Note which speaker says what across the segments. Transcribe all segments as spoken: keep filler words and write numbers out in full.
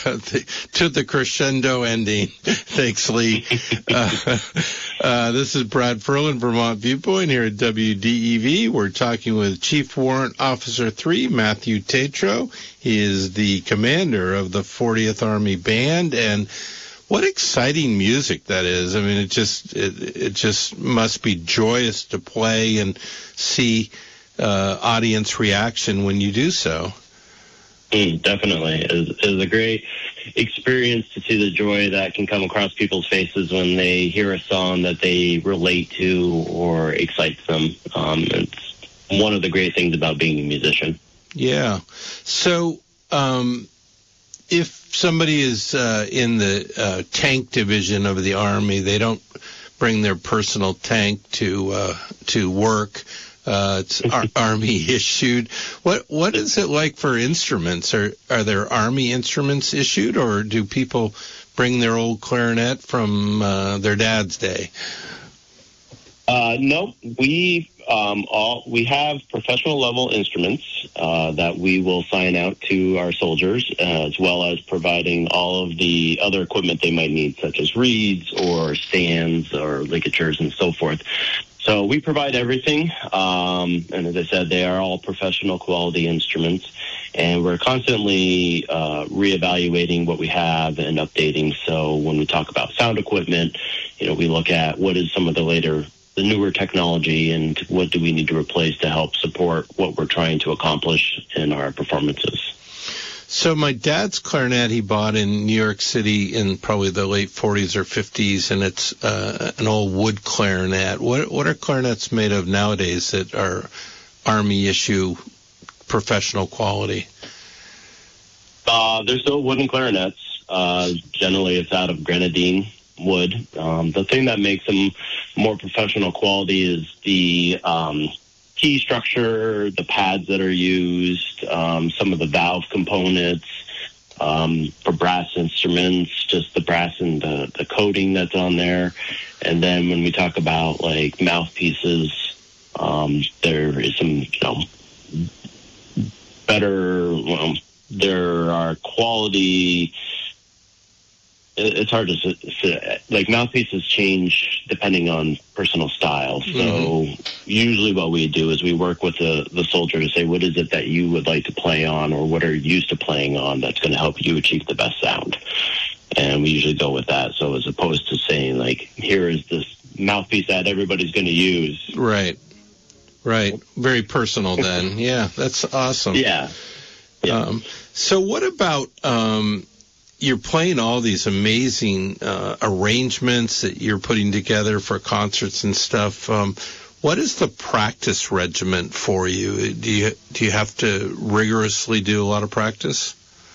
Speaker 1: the, to the crescendo ending. Thanks, Lee. Uh, uh, this is Brad Ferlin, Vermont Viewpoint, here at W D E V. We're talking with Chief Warrant Officer three, Matthew Tetreault. He is the commander of the fortieth Army Band, and what exciting music that is. I mean, it just it, it just must be joyous to play and see uh, audience reaction when you do so.
Speaker 2: Mm, definitely. It is, it is a great experience to see the joy that can come across people's faces when they hear a song that they relate to or excites them. Um, it's one of the great things about being a musician.
Speaker 1: Yeah. So um, if somebody is uh, in the uh, tank division of the Army, they don't bring their personal tank to uh, to work. Uh, it's ar- Army issued. What what is it like for instruments? Are are there Army instruments issued, or do people bring their old clarinet from uh, their dad's day?
Speaker 2: Uh, no, we um, all we have professional level instruments uh, that we will sign out to our soldiers, uh, as well as providing all of the other equipment they might need, such as reeds or stands or ligatures and so forth. So we provide everything, um, and as I said, they are all professional quality instruments, and we're constantly uh, reevaluating what we have and updating. So when we talk about sound equipment, you know, we look at what is some of the later, the newer technology, and what do we need to replace to help support what we're trying to accomplish in our performances.
Speaker 1: So my dad's clarinet he bought in New York City in probably the late forties or fifties, and it's uh, an old wood clarinet. What what are clarinets made of nowadays that are Army issue professional quality?
Speaker 2: Uh, they're still wooden clarinets. Uh, generally, it's out of grenadine wood. Um, the thing that makes them more professional quality is the um, key structure, the pads that are used, um, some of the valve components, um, for brass instruments, just the brass and the, the coating that's on there. And then when we talk about like mouthpieces, um, there is some, you know, better, well, there are quality. It's hard to say. Like, mouthpieces change depending on personal style. So mm-hmm. usually what we do is we work with the, the soldier to say, what is it that you would like to play on, or what are you used to playing on that's going to help you achieve the best sound? And we usually go with that. So as opposed to saying, like, here is this mouthpiece that everybody's going to use.
Speaker 1: Right. Right. Very personal then. Yeah, that's awesome.
Speaker 2: Yeah. yeah.
Speaker 1: Um, so what about... Um, You're playing all these amazing uh, arrangements that you're putting together for concerts and stuff. Um, what is the practice regimen for you? Do you do you have to rigorously do a lot of practice?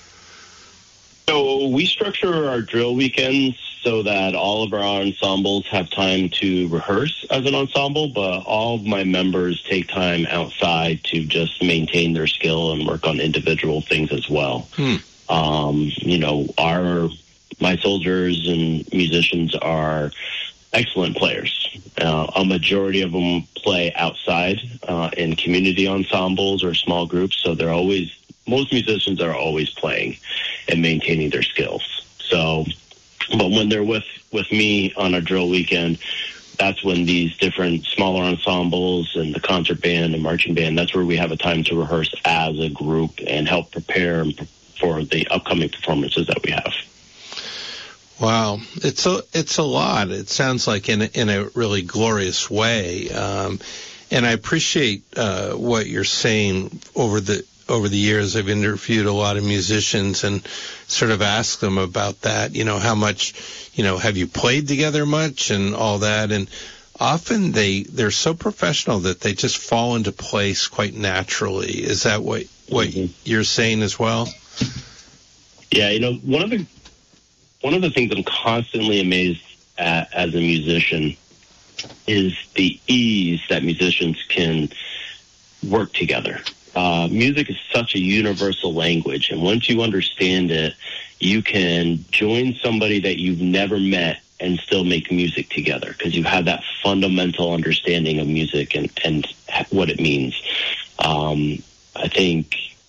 Speaker 2: So we structure our drill weekends so that all of our ensembles have time to rehearse as an ensemble, but all of my members take time outside to just maintain their skill and work on individual things as well. Hmm. Um, you know, our my soldiers and musicians are excellent players. Uh, a majority of them play outside uh, in community ensembles or small groups, so they're always, most musicians are always playing and maintaining their skills. So, but when they're with, with me on a drill weekend, that's when these different smaller ensembles and the concert band and marching band, that's where we have a time to rehearse as a group and help prepare and prepare for the upcoming performances that we have.
Speaker 1: Wow, it's a it's a lot. It sounds like in a, in a really glorious way, um, and I appreciate uh, what you're saying. Over the over the years, I've interviewed a lot of musicians and sort of asked them about that. You know, how much, you know, have you played together much and all that, and often they they're so professional that they just fall into place quite naturally. Is that what what mm-hmm. you're saying as well?
Speaker 2: Yeah, you know, one of the one of the things I'm constantly amazed at as a musician is the ease that musicians can work together. Uh, music is such a universal language, and once you understand it, you can join somebody that you've never met and still make music together because you have that fundamental understanding of music and, and what it means. Um, I think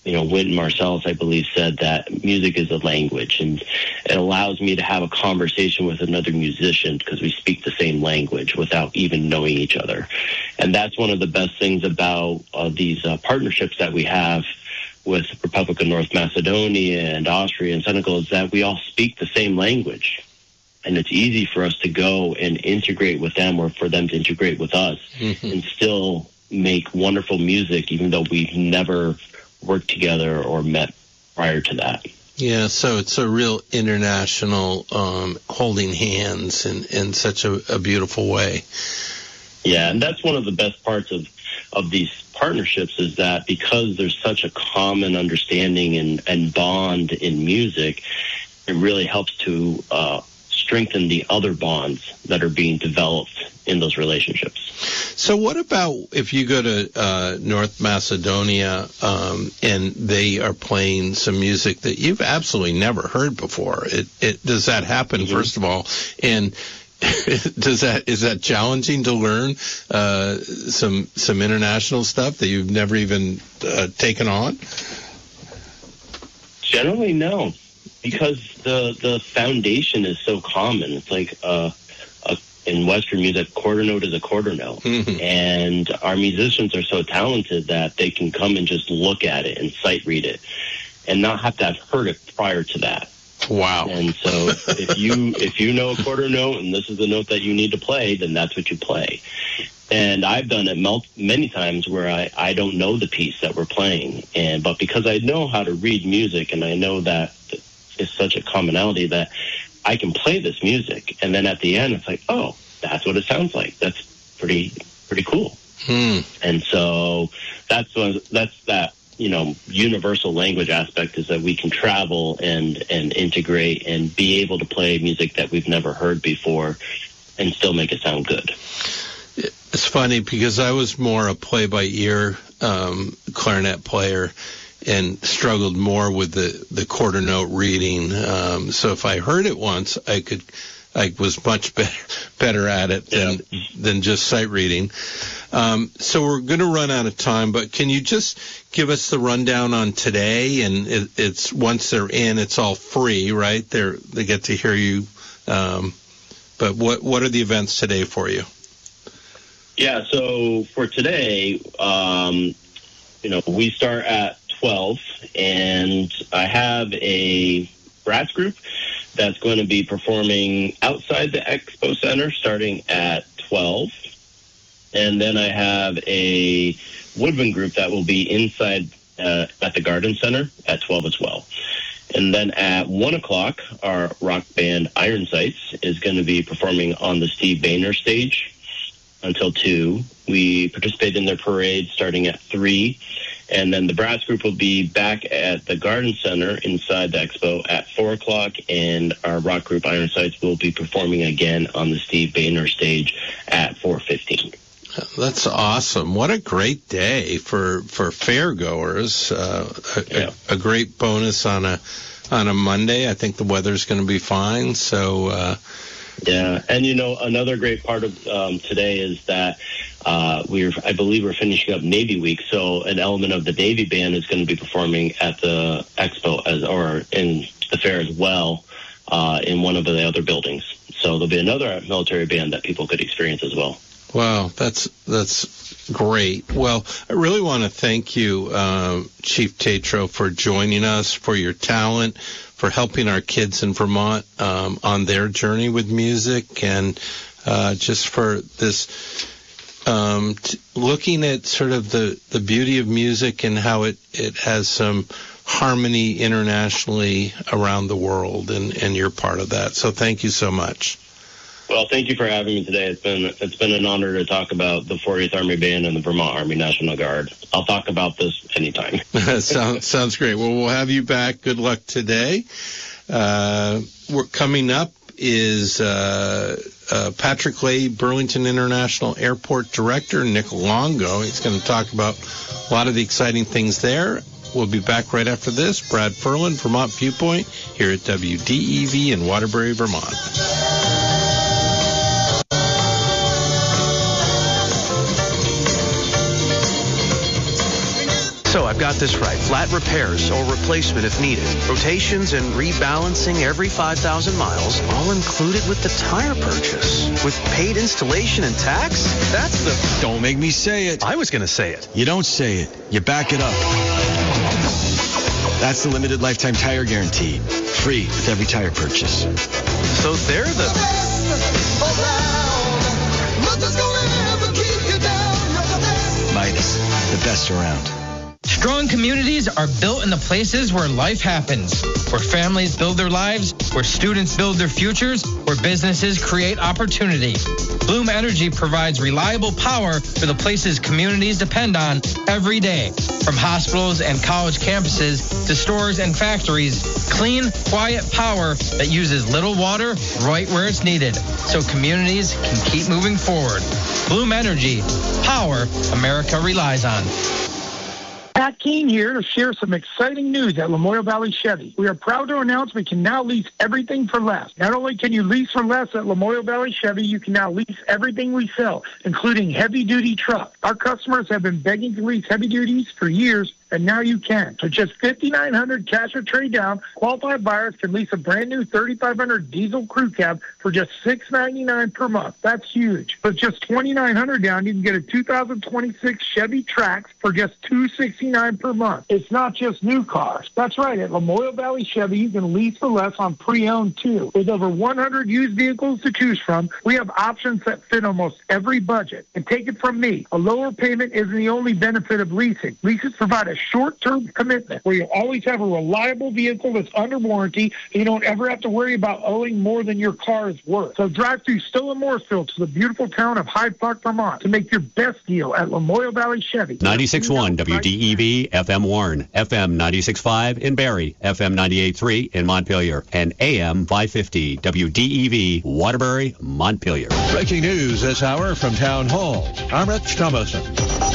Speaker 2: you know, Wynton Marsalis, I believe, said that music is a language, and it allows me to have a conversation with another musician because we speak the same language without even knowing each other. And that's one of the best things about uh, these uh, partnerships that we have with Republic of North Macedonia and Austria and Senegal, is that we all speak the same language. And it's easy for us to go and integrate with them, or for them to integrate with us, mm-hmm. and still make wonderful music, even though we've never worked together or met prior to that.
Speaker 1: Yeah, so it's a real international um, holding hands in, in such a, a beautiful way.
Speaker 2: Yeah, and that's one of the best parts of, of these partnerships, is that because there's such a common understanding and, and bond in music, it really helps to uh, strengthen the other bonds that are being developed in those relationships.
Speaker 1: So what about if you go to uh, North Macedonia um, and they are playing some music that you've absolutely never heard before? It, it, does that happen, mm-hmm. first of all? And does that is that challenging to learn uh, some some international stuff that you've never even uh, taken on?
Speaker 2: Generally, no, because the the foundation is so common. It's like uh, a, in Western music, quarter note is a quarter note, mm-hmm. and our musicians are so talented that they can come and just look at it and sight read it, and not have to have heard it prior to that.
Speaker 1: Wow.
Speaker 2: And so if you if you know a quarter note and this is the note that you need to play, then that's what you play. And I've done it mel- many times where I, I don't know the piece that we're playing, and but because I know how to read music and I know that it's such a commonality that I can play this music, and then at the end it's like, oh, that's what it sounds like. That's pretty pretty cool.
Speaker 1: Hmm.
Speaker 2: And so that's what, that's that. you know, universal language aspect, is that we can travel and, and integrate and be able to play music that we've never heard before and still make it sound good.
Speaker 1: It's funny because I was more a play-by-ear um, clarinet player and struggled more with the, the quarter note reading. Um, so if I heard it once, I could, I was much better, better at it than, yeah. than just sight reading. Um, so we're going to run out of time, but can you just give us the rundown on today? And it, it's once they're in, it's all free, right? They're, they get to hear you. Um, but what what are the events today for you?
Speaker 2: Yeah, so for today, um, you know, we start at twelve, and I have a brass group that's going to be performing outside the Expo Center starting at twelve. And then I have a woodwind group that will be inside uh, at the Garden Center at twelve as well. And then at one o'clock, our rock band Iron Sights is going to be performing on the Steve Boehner stage until two. We participate in their parade starting at three. And then the brass group will be back at the Garden Center inside the Expo at four o'clock. And our rock group Iron Sights will be performing again on the Steve Boehner stage at four fifteen.
Speaker 1: That's awesome. What a great day for, for fairgoers. Uh, a, yeah. a, a great bonus on a on a Monday. I think the weather's going to be fine. So, uh,
Speaker 2: yeah. And, you know, another great part of um, today is that uh, we're, I believe we're finishing up Navy Week. So an element of the Navy band is going to be performing at the Expo as or in the fair as well uh, in one of the other buildings. So there'll be another military band that people could experience as well.
Speaker 1: Wow, that's that's great. Well, I really want to thank you, uh, Chief Tatro, for joining us, for your talent, for helping our kids in Vermont um, on their journey with music, and uh, just for this um, t- looking at sort of the, the beauty of music and how it, it has some harmony internationally around the world, and, and you're part of that. So thank you so much.
Speaker 2: Well, thank you for having me today. It's been it's been an honor to talk about the fortieth Army Band and the Vermont Army National Guard. I'll talk about this anytime.
Speaker 1: sounds, sounds great. Well, we'll have you back. Good luck today. Uh, we're coming up is uh, uh, Patrick Leahy, Burlington International Airport Director, Nick Longo. He's going to talk about a lot of the exciting things there. We'll be back right after this. Brad Ferland, Vermont Viewpoint, here at W D E V in Waterbury, Vermont.
Speaker 3: So I've got this right. Flat repairs or replacement if needed. Rotations and rebalancing every five thousand miles, all included with the tire purchase. With paid installation and tax? That's the...
Speaker 4: Don't make me say it.
Speaker 3: I was going to say it.
Speaker 4: You don't say it. You back it up. That's the limited lifetime tire guarantee. Free with every tire purchase.
Speaker 3: So they're the...
Speaker 4: Midas, the best around.
Speaker 5: Strong communities are built in the places where life happens, where families build their lives, where students build their futures, where businesses create opportunity. Bloom Energy provides reliable power for the places communities depend on every day. From hospitals and college campuses to stores and factories, clean, quiet power that uses little water right where it's needed, so communities can keep moving forward. Bloom Energy, power America relies on.
Speaker 6: Pat Keene here to share some exciting news at Lamoille Valley Chevy. We are proud to announce we can now lease everything for less. Not only can you lease for less at Lamoille Valley Chevy, you can now lease everything we sell, including heavy-duty trucks. Our customers have been begging to lease heavy duties for years, and now you can. For just five thousand nine hundred dollars cash or trade down, qualified buyers can lease a brand new three thousand five hundred dollars diesel crew cab for just six hundred ninety-nine dollars per month. That's huge. With just two thousand nine hundred dollars down, you can get a two thousand twenty-six Chevy Trax for just two hundred sixty-nine dollars per month. It's not just new cars. That's right. At Lamoille Valley Chevy, you can lease for less on pre-owned too. With over one hundred used vehicles to choose from, we have options that fit almost every budget. And take it from me, a lower payment isn't the only benefit of leasing. Leases provide a short-term commitment where you always have a reliable vehicle that's under warranty and you don't ever have to worry about owing more than your car is worth. So drive through Stowe and Mooresville to the beautiful town of Hyde Park, Vermont to make your best deal at Lamoille Valley Chevy.
Speaker 7: ninety-six point one W D E V, F M Warren, F M ninety-six point five in Barrie, F M ninety-eight point three in Montpelier, and A M five fifty W D E V, Waterbury, Montpelier.
Speaker 8: Breaking news this hour from Town Hall. I'm Rich Thomason.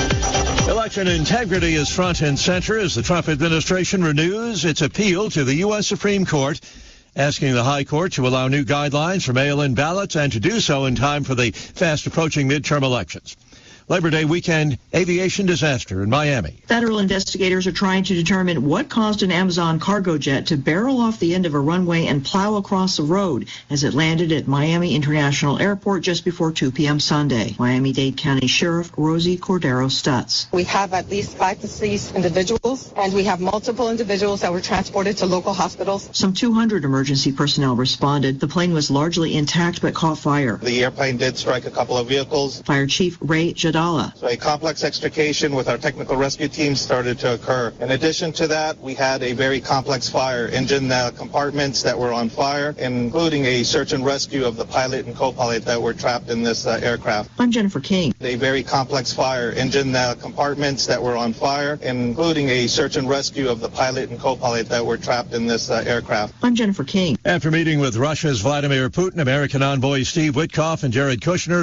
Speaker 8: Election integrity is front and center as the Trump administration renews its appeal to the U S Supreme Court, asking the High Court to allow new guidelines for mail-in ballots and to do so in time for the fast-approaching midterm elections. Labor Day weekend aviation disaster in Miami.
Speaker 9: Federal investigators are trying to determine what caused an Amazon cargo jet to barrel off the end of a runway and plow across the road as it landed at Miami International Airport just before two p.m. Sunday. Miami-Dade County Sheriff Rosie Cordero Stutz.
Speaker 10: We have at least five deceased individuals, and we have multiple individuals that were transported to local hospitals.
Speaker 9: Some two hundred emergency personnel responded. The plane was largely intact but caught fire.
Speaker 11: The airplane did strike a couple of vehicles.
Speaker 9: Fire Chief Ray Jadala.
Speaker 11: So a complex extrication with our technical rescue team started to occur. In addition to that, we had a very complex fire, engine uh, compartments that were on fire, including a search and rescue of the pilot and co-pilot that were trapped in this uh, aircraft.
Speaker 9: I'm Jennifer King.
Speaker 11: A very complex fire, engine uh, compartments that were on fire, including a search and rescue of the pilot and co-pilot that were trapped in this uh, aircraft.
Speaker 9: I'm Jennifer King.
Speaker 8: After meeting with Russia's Vladimir Putin, American envoy Steve Witkoff and Jared Kushner